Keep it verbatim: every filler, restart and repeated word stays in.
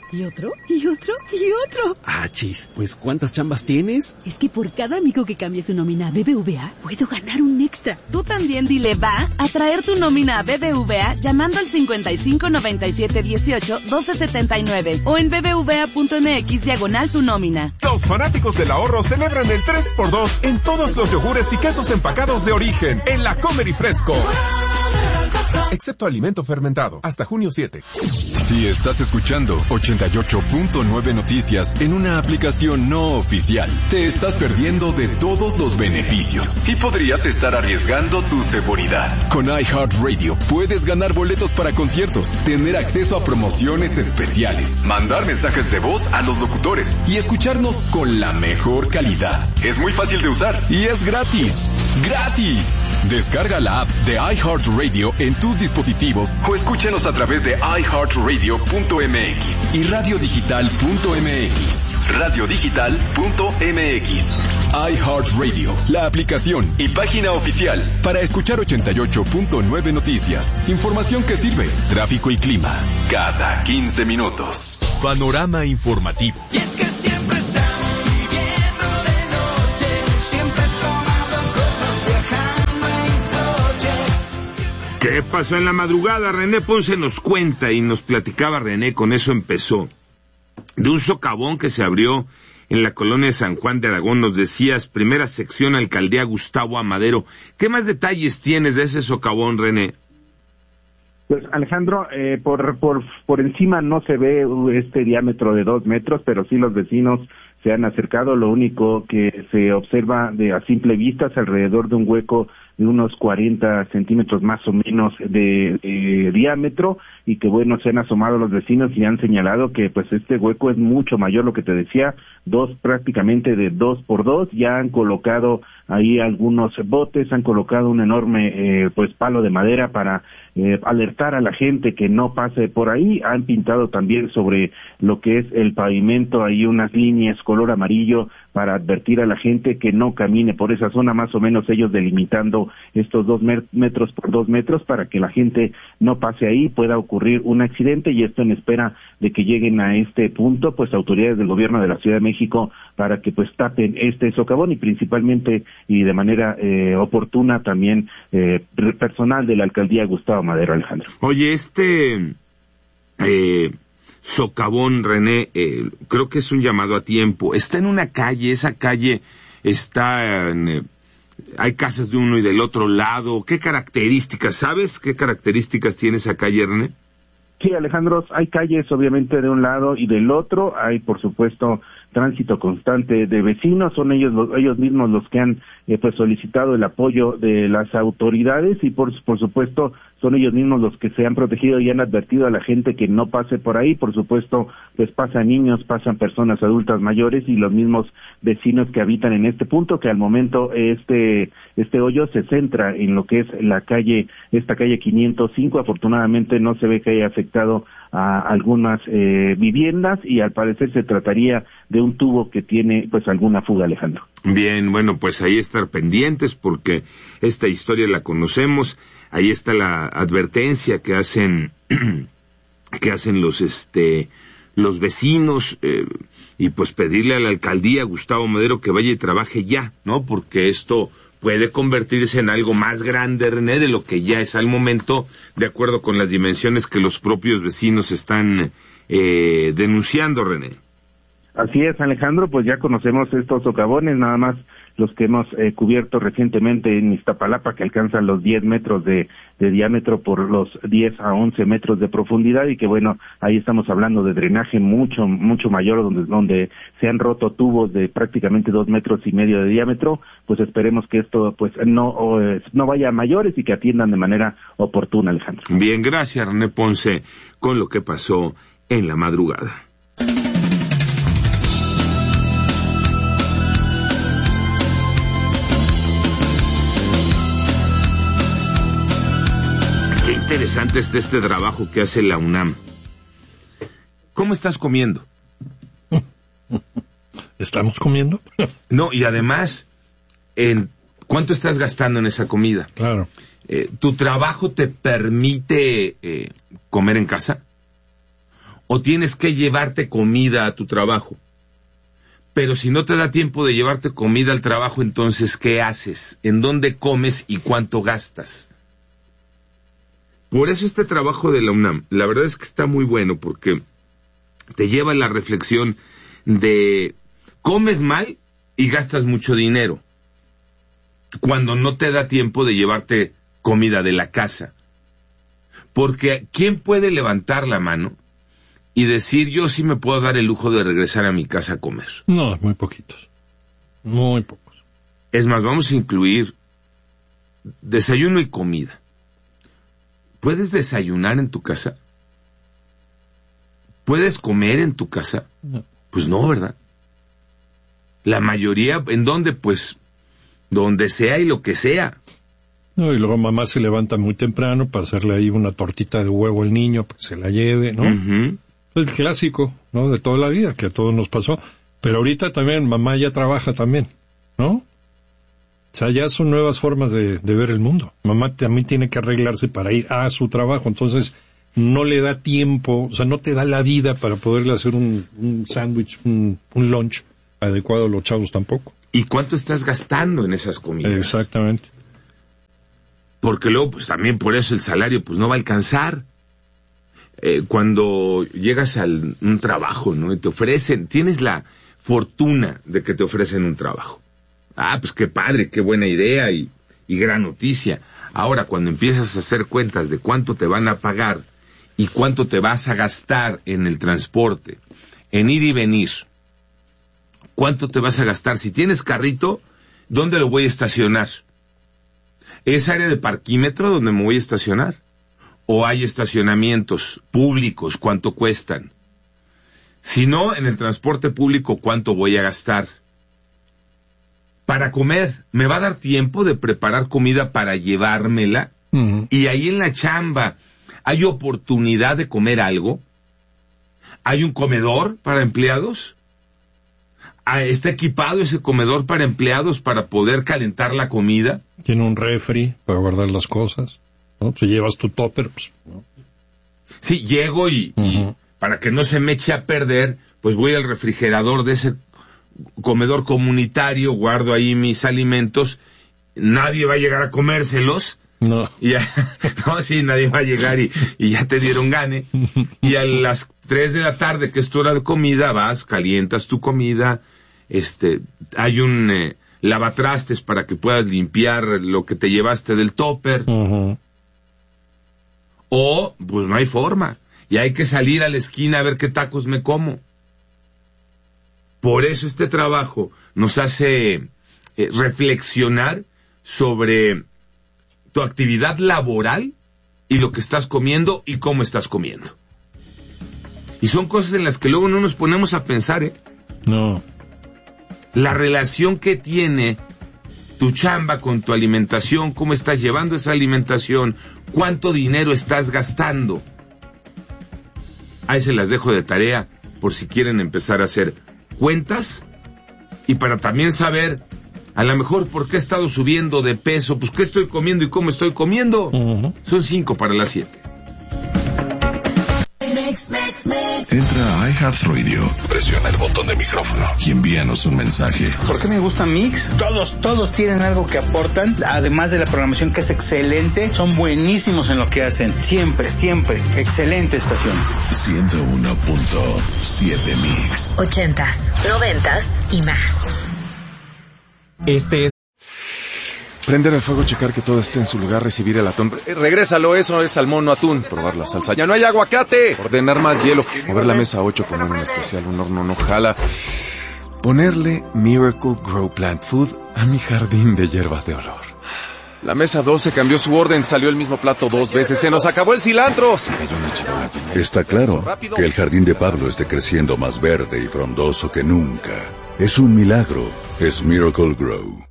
¿Y otro? ¿Y otro? ¿Y otro? Ah, chis, pues ¿cuántas chambas tienes? Es que por cada amigo que cambie su nómina a B B V A, puedo ganar un extra. Tú también dile va a traer tu nómina a B B V A llamando al cincuenta y cinco noventa y siete dieciocho doce setenta y nueve o en bbva.mx diagonal tu nómina. Los fanáticos del ahorro celebran el tres por dos en todos los yogures y quesos empacados de origen en la Comer y Fresco. Excepto alimento fermentado, hasta junio siete. Si estás escuchando ochenta y ocho punto nueve Noticias en una aplicación no oficial, te estás perdiendo de todos los beneficios y podrías estar arriesgando tu seguridad. Con iHeartRadio puedes ganar boletos para conciertos, tener acceso a promociones especiales, mandar mensajes de voz a los locutores y escucharnos con la mejor calidad. Es muy fácil de usar y es gratis. ¡Gratis! Descarga la app de iHeartRadio en tus dispositivos o escúchanos a través de i heart radio punto m x y radio digital punto m x. radio digital punto m x. iHeartRadio, la aplicación y página oficial para escuchar ochenta y ocho punto nueve Noticias. Información que sirve, tráfico y clima, cada quince minutos. Panorama informativo. Y es que siempre estamos viviendo de noche, siempre tomando cosas, viajando en coche. ¿Qué pasó en la madrugada? René Ponce nos cuenta y nos platicaba René, con eso empezó, de un socavón que se abrió en la colonia de San Juan de Aragón. Nos decías, primera sección, Alcaldía Gustavo Amadero. ¿Qué más detalles tienes de ese socavón, René? Pues Alejandro, eh, por, por, por encima no se ve este diámetro de dos metros, pero sí los vecinos se han acercado. Lo único que se observa de a simple vista es alrededor de un hueco de unos cuarenta centímetros más o menos de, de diámetro, y que bueno, se han asomado los vecinos y han señalado que pues este hueco es mucho mayor, lo que te decía, dos prácticamente de dos por dos. Ya han colocado ahí algunos botes, han colocado un enorme eh, pues palo de madera para eh, alertar a la gente que no pase por ahí. Han pintado también sobre lo que es el pavimento ahí unas líneas color amarillo para advertir a la gente que no camine por esa zona, más o menos ellos delimitando estos dos metros por dos metros para que la gente no pase ahí, pueda ocurrir un accidente, y esto en espera de que lleguen a este punto pues autoridades del gobierno de la Ciudad de México para que pues tapen este socavón, y principalmente y de manera eh, oportuna también eh, personal de la Alcaldía Gustavo Amadero. Alejandro. Oye, este eh, socavón, René, eh, creo que es un llamado a tiempo. Está en una calle, esa calle está en, eh, hay casas de uno y del otro lado. ¿Qué características, sabes qué características tiene esa calle, René? Sí, Alejandro, hay calles obviamente de un lado y del otro, hay por supuesto tránsito constante de vecinos, son ellos los, ellos mismos los que han eh, pues solicitado el apoyo de las autoridades, y por por supuesto son ellos mismos los que se han protegido y han advertido a la gente que no pase por ahí. Por supuesto, pues pasan niños, pasan personas adultas mayores y los mismos vecinos que habitan en este punto, que al momento este este hoyo se centra en lo que es la calle, esta calle quinientos cinco. Afortunadamente no se ve que haya afectado a algunas eh, viviendas, y al parecer se trataría de un tubo que tiene pues alguna fuga, Alejandro. Bien, bueno, pues ahí estar pendientes porque esta historia la conocemos. Ahí está la advertencia que hacen que hacen los este los vecinos eh, y pues pedirle a la alcaldía Gustavo Madero que vaya y trabaje ya, ¿no? Porque esto puede convertirse en algo más grande, René, de lo que ya es al momento, de acuerdo con las dimensiones que los propios vecinos están eh, denunciando, René. Así es, Alejandro, pues ya conocemos estos socavones, nada más los que hemos eh, cubierto recientemente en Iztapalapa, que alcanzan los diez metros de, de diámetro por los diez a once metros de profundidad, y que bueno, ahí estamos hablando de drenaje mucho, mucho mayor, donde, donde se han roto tubos de prácticamente dos metros y medio de diámetro. Pues esperemos que esto pues no, o, eh, no vaya a mayores y que atiendan de manera oportuna, Alejandro. Bien, gracias, René Ponce, con lo que pasó en la madrugada. Interesante está este trabajo que hace la UNAM. ¿Cómo estás comiendo? ¿Estamos comiendo? No, y además, en ¿cuánto estás gastando en esa comida? Claro. Eh, ¿Tu trabajo te permite eh, comer en casa? o tienes que llevarte comida a tu trabajo. Pero si no te da tiempo de llevarte comida al trabajo, entonces, ¿qué haces? ¿En dónde comes y cuánto gastas? Por eso este trabajo de la UNAM, la verdad es que está muy bueno, porque te lleva a la reflexión de comes mal y gastas mucho dinero, cuando no te da tiempo de llevarte comida de la casa. Porque ¿quién puede levantar la mano y decir, yo sí me puedo dar el lujo de regresar a mi casa a comer? No, muy poquitos. Muy pocos. Es más, vamos a incluir desayuno y comida. ¿Puedes desayunar en tu casa? ¿Puedes comer en tu casa? No. Pues no, ¿verdad? La mayoría, ¿en dónde? Pues donde sea y lo que sea. No, y luego mamá se levanta muy temprano para hacerle ahí una tortita de huevo al niño, para que se la lleve, ¿no? Uh-huh. Es el clásico, ¿no? De toda la vida, que a todos nos pasó. Pero ahorita también, mamá ya trabaja también, ¿no? O sea, ya son nuevas formas de, de ver el mundo. Mamá también tiene que arreglarse para ir a su trabajo, entonces no le da tiempo, o sea, no te da la vida para poderle hacer un, un sándwich, un, un lunch adecuado a los chavos tampoco. ¿Y cuánto estás gastando en esas comidas? Exactamente. Porque luego, pues también por eso el salario pues no va a alcanzar. Eh, cuando llegas a un trabajo, ¿no? Y te ofrecen, tienes la fortuna de que te ofrecen un trabajo. Ah, pues qué padre, qué buena idea y, y gran noticia. Ahora, cuando empiezas a hacer cuentas de cuánto te van a pagar y cuánto te vas a gastar en el transporte, en ir y venir, cuánto te vas a gastar. Si tienes carrito, ¿dónde lo voy a estacionar? ¿Es área de parquímetro donde me voy a estacionar? ¿O hay estacionamientos públicos? ¿Cuánto cuestan? Si no, en el transporte público, ¿cuánto voy a gastar? Para comer, ¿me va a dar tiempo de preparar comida para llevármela? Uh-huh. Y ahí en la chamba, ¿hay oportunidad de comer algo? ¿Hay un comedor para empleados? ¿Está equipado ese comedor para empleados para poder calentar la comida? Tiene un refri para guardar las cosas, ¿no? Si llevas tu topper, pues, ¿no? Sí, llego y, uh-huh. y para que no se me eche a perder, pues voy al refrigerador de ese comedor comunitario, guardo ahí mis alimentos, nadie va a llegar a comérselos. No. Y ya, no, sí, nadie va a llegar y, y ya te dieron gane. Y a las tres de la tarde, que es tu hora de comida, vas, calientas tu comida, este, hay un eh, lavatrastes para que puedas limpiar lo que te llevaste del topper. Uh-huh. O, pues no hay forma. Y hay que salir a la esquina a ver qué tacos me como. Por eso este trabajo nos hace eh, reflexionar sobre tu actividad laboral y lo que estás comiendo y cómo estás comiendo. Y son cosas en las que luego no nos ponemos a pensar, ¿eh? No. La relación que tiene tu chamba con tu alimentación, cómo estás llevando esa alimentación, cuánto dinero estás gastando. Ahí se las dejo de tarea por si quieren empezar a hacer cuentas y para también saber a lo mejor por qué he estado subiendo de peso, pues qué estoy comiendo y cómo estoy comiendo. Uh-huh. Son cinco para las siete. Entra a iHeartRadio, presiona el botón de micrófono y envíanos un mensaje. ¿Por qué me gusta Mix? Todos, todos tienen algo que aportan, además de la programación que es excelente, son buenísimos en lo que hacen. Siempre, siempre, excelente estación. ciento uno punto siete Mix. Ochentas, noventas y más. Este es... Prender el fuego, checar que todo esté en su lugar, recibir el atún. Eh, regrésalo, eso es salmón, no atún. Probar la salsa. ¡Ya no hay aguacate! Ordenar más hielo. Mover la mesa ocho, poner un especial, un horno no jala. Ponerle Miracle Grow Plant Food a mi jardín de hierbas de olor. La mesa doce cambió su orden, salió el mismo plato dos veces. ¡Se nos acabó el cilantro! Se cayó una charola. Está claro que el jardín de Pablo esté creciendo más verde y frondoso que nunca. Es un milagro. Es Miracle Grow.